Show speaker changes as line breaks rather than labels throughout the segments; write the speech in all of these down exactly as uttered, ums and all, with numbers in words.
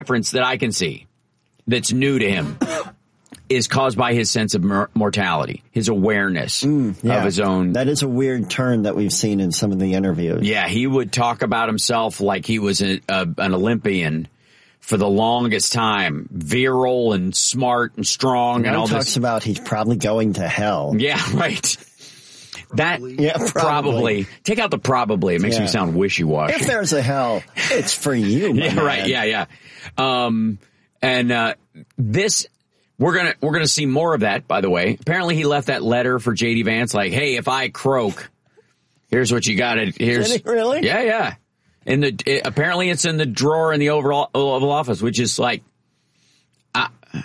difference that I can see that's new to him is caused by his sense of mor- mortality, his awareness
mm, yeah.
of his own.
That is a weird turn that we've seen in some of the interviews.
Yeah, he would talk about himself like he was a, a, an Olympian for the longest time, virile and smart and strong, and,
and
all
talks
this.
about he's probably going to hell.
Yeah, right. That
yeah, probably.
probably take out the probably. It makes
yeah.
me sound wishy-washy.
If there's a hell, it's for you. My
yeah,
man.
right. Yeah, yeah. Um, and uh, this. We're gonna we're gonna see more of that, by the way. Apparently, he left that letter for J D Vance, like, "Hey, if I croak, here's what you got to." Here's
Did he really?
Yeah, yeah. In the it, apparently, it's in the drawer in the Oval, Oval Office, which is like, uh,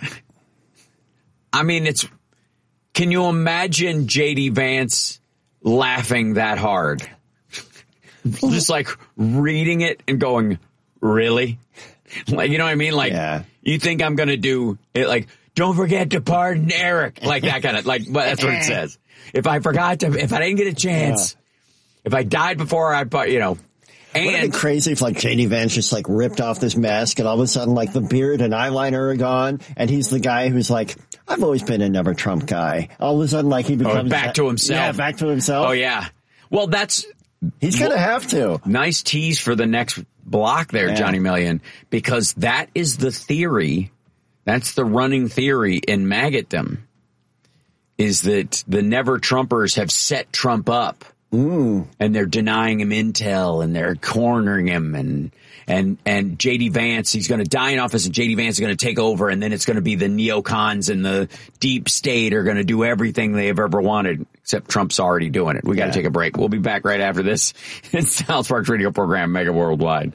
I mean, it's. Can you imagine J D Vance laughing that hard, just like reading it and going, "Really?" Like, you know what I mean? Like,
yeah.
You think I'm gonna do it? Like. Don't forget to pardon Eric. Like that kind of, like, well, that's what it says. If I forgot to, if I didn't get a chance, yeah. if I died before I, you know. And
wouldn't it be crazy if like J D Vance just like ripped off this mask and all of a sudden like the beard and eyeliner are gone and he's the guy who's like, I've always been a never Trump guy. All of a sudden like he becomes.
Oh, back to himself.
Yeah, back to himself.
Oh, yeah. Well, that's.
He's going to have to.
Nice tease for the next block there, yeah. Johnny Million, because that is the theory. That's the running theory in maggotdom, is that the never Trumpers have set Trump up
mm.
and they're denying him intel and they're cornering him and and and J D Vance, he's going to die in office and J D Vance is going to take over and then it's going to be the neocons and the deep state are going to do everything they've ever wanted, except Trump's already doing it. We got to yeah. take a break. We'll be back right after this. It's South Park's radio program, Mega Worldwide.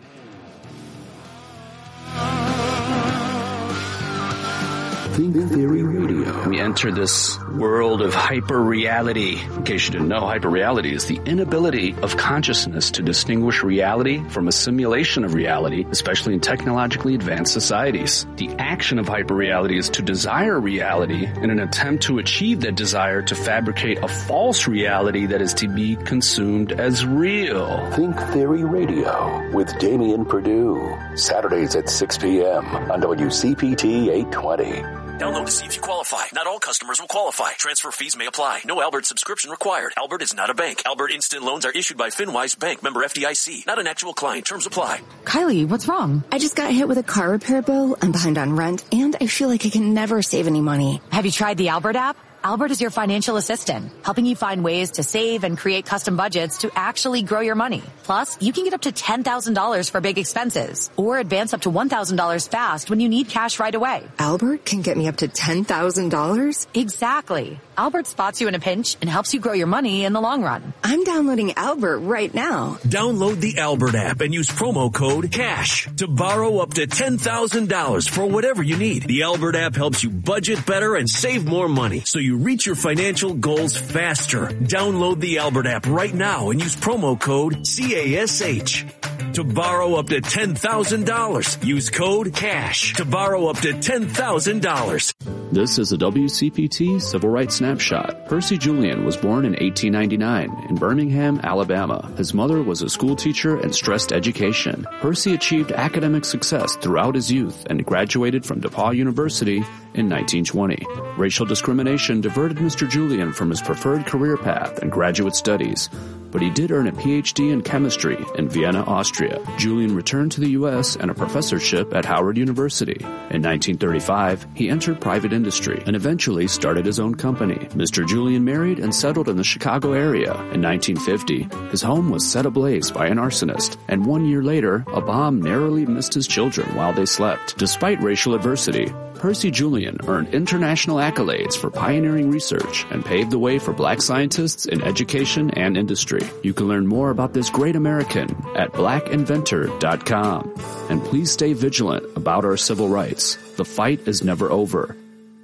Think Theory Radio. We enter this world of hyper-reality. In case you didn't know, hyper-reality is the inability of consciousness to distinguish reality from a simulation of reality, especially in technologically advanced societies. The action of hyper-reality is to desire reality in an attempt to achieve that desire to fabricate a false reality that is to be consumed as real.
Think Theory Radio with Damian Perdue. Saturdays at six p.m. on W C P T eight twenty.
Download to see if you qualify. Not all customers will qualify. Transfer fees may apply. No Albert subscription required. Albert is not a bank. Albert Instant Loans are issued by FinWise Bank, member F D I C. Not an actual client. Terms apply.
Kylie, what's wrong?
I just got hit with a car repair bill. I'm behind on rent, and I feel like I can never save any money.
Have you tried the Albert app? Albert is your financial assistant, helping you find ways to save and create custom budgets to actually grow your money. Plus, you can get up to ten thousand dollars for big expenses or advance up to one thousand dollars fast when you need cash right away.
Albert can get me up to ten thousand dollars?
Exactly. Albert spots you in a pinch and helps you grow your money in the long run.
I'm downloading Albert right now.
Download the Albert app and use promo code CASH to borrow up to ten thousand dollars for whatever you need. The Albert app helps you budget better and save more money so you reach your financial goals faster. Download the Albert app right now and use promo code C A S H to borrow up to ten thousand dollars. Use code CASH to borrow up to ten thousand dollars.
This is a W C P T Civil Rights Snapshot. Percy Julian was born in eighteen ninety-nine in Birmingham, Alabama. His mother was a school teacher and stressed education. Percy achieved academic success throughout his youth and graduated from DePauw University in nineteen twenty. Racial discrimination diverted Mister Julian from his preferred career path and graduate studies, but he did earn a P H D in chemistry in Vienna, Austria. Julian returned to the U S and a professorship at Howard University. In nineteen thirty-five, he entered private industry and eventually started his own company. Mister Julian married and settled in the Chicago area. In nineteen fifty, his home was set ablaze by an arsonist, and one year later, a bomb narrowly missed his children while they slept. Despite racial adversity, Percy Julian earned international accolades for pioneering research and paved the way for black scientists in education and industry. You can learn more about this great American at black inventor dot com. And please stay vigilant about our civil rights. The fight is never over.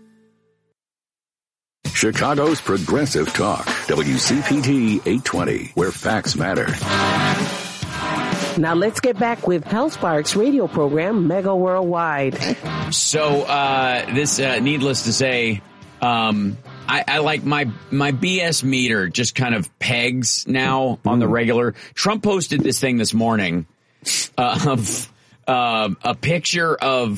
Chicago's Progressive Talk, W C P T eight twenty, where facts matter.
Now let's get back with Hal Sparks' radio program, Mega Worldwide.
So, uh, this, uh, needless to say, um, I, I like my, my B S meter just kind of pegs now on the regular. Trump posted this thing this morning, uh, of, uh, a picture of